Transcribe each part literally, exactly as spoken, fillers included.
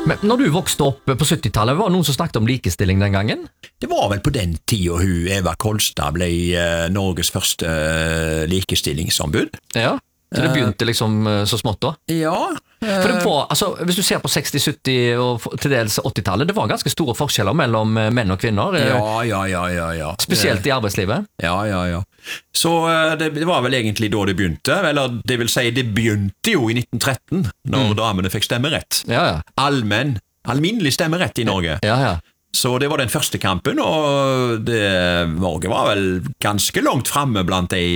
Men når du vokste opp på syttitallet, var det noen som snakket om likestilling den gangen? Det var vel på den tiden hun, Eva Kolstad, ble uh, Norges første uh, likestillingsombud. Ja, så det begynte liksom uh, så smått da? Ja. For det var, altså, hvis du ser på seksti, sytti og til dels åttitallet, det var ganske store forskjeller mellom menn og kvinner. Ja, ja, ja, ja, ja. Spesielt i arbeidslivet. Ja, ja, ja. Så det, det var vel egentlig da det begynte, eller det vil si, det begynte jo i nitten tretten, når mm. damene fikk stemmerett. Ja, ja. Allmenn, alminnelig stemmerett i Norge. Ja, ja. Så det var den første kampen, og det, Norge var vel ganske langt fremme blant de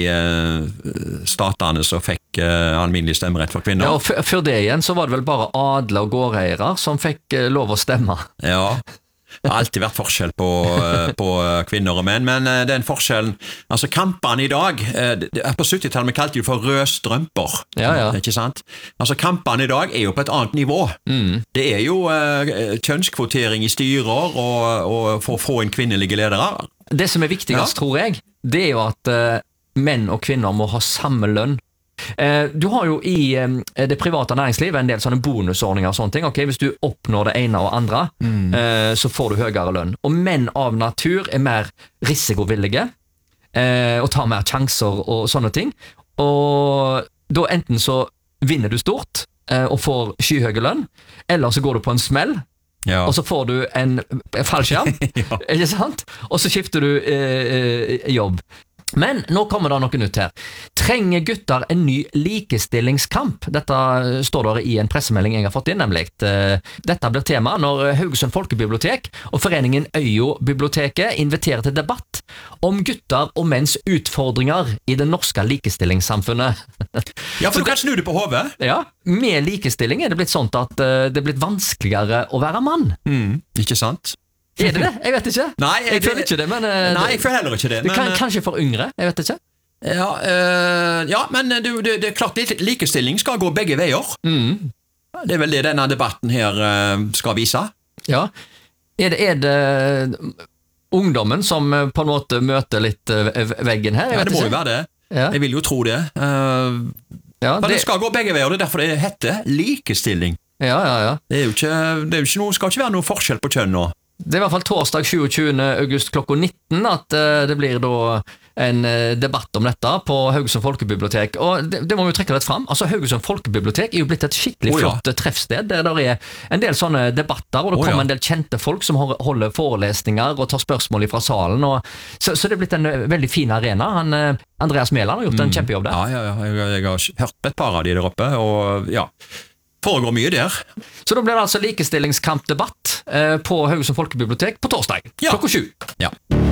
uh, statene som fikk uh, alminnelig stemmerett for kvinner. Ja, og før det igjen så var det vel bare adler og gårdeiere som fikk uh, lov å stemme. Ja, det har alltid vært forskjell på, uh, på kvinner og menn, men uh, den forskjellen, altså kampene i dag, uh, på syttitallet vi kalte det for rødstrømper, ja, ja. Ikke sant? Altså kampene i dag er jo på et annet nivå. Mm. Det er jo uh, kjønnskvotering i styrer og, og for å få inn kvinnelige ledere. Det som er viktigst, ja. Tror jeg, det er jo at uh, menn og kvinner må ha samme lønn. Du har jo i det private næringslivet en del sånne bonusordninger og sånne ting. Ok, hvis du oppnår det ene og andre, mm. så får du høyere lønn. Og menn av natur er mer risikovillige og tar mer sjanser og sånne ting. Og da enten så vinner du stort og får skyhøye lønn, eller så går du på en smell. Ja. Og så får du en fallskjerm, ja. Ikke sant? Og så skifter du eh, jobb. Men nå kommer det noe nytt her. Trenger gutter en ny likestillingskamp? Dette står der i en pressemelding jeg har fått inn, nemlig. Dette blir tema når Haugesund Folkebibliotek og foreningen Øyo-biblioteket inviterer til debatt om gutter og menns utfordringer i det norske likestillingssamfunnet. Ja, for du kan snu det på hodet. Ja, med likestilling er det blitt sånn at det er blitt vanskeligere å være mann. Mm, ikke sant? Er det det? Jeg vet ikke. Nei, jeg, jeg føler ikke det, men... Nei, jeg føler heller ikke det. det men, kan, kanskje for yngre, jeg vet ikke. Ja, øh, ja men det, det, det er klart likestilling skal gå begge veier. Mm. Det er vel det denne debatten her øh, skal vise. Ja. Er det, er det ungdommen som på en måte møter litt veggen her? Jeg ja, vet det må ikke. jo være det. Ja. Jeg vil jo tro det. Uh, ja, men det, det skal gå begge veier, det er derfor det heter likestilling. Ja, ja, ja. Det er jo ikke, det er jo ikke noe, skal ikke være noe forskjell på kjønn nå. Det er i hvert fall torsdag tjueåtte august klokka nitten at uh, det blir da en uh, debatt om dette på Haugesund Folkebibliotek. Og det, det må vi jo trekke litt fram. Altså, Haugesund Folkebibliotek er jo blitt et skikkelig oh, ja. flott treffsted. Der det er en del sånne debatter, og det oh, kommer ja. en del kjente folk som holder forelesninger og tar spørsmål fra salen. Og, så, så det er blitt en veldig fin arena. Han, uh, Andreas Mæland har gjort en mm. kjempejobb der. Ja, ja, ja. Jeg, jeg har hørt et par av de der oppe, og ja... foregår mye der. Så da blir det altså likestillingskampdebatt eh, på Haugesund Folkebibliotek på torsdag, ja. klokka sju. Ja.